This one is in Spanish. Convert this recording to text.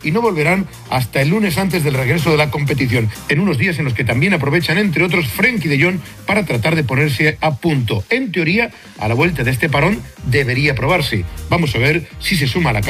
y no volverán hasta el lunes antes del regreso de la competición, en unos días en los que también aprovechan, entre otros, Frenkie de Jong para tratar de ponerse a punto. En teoría, a la vuelta de este parón debería probarse. Vamos a ver si se suma a la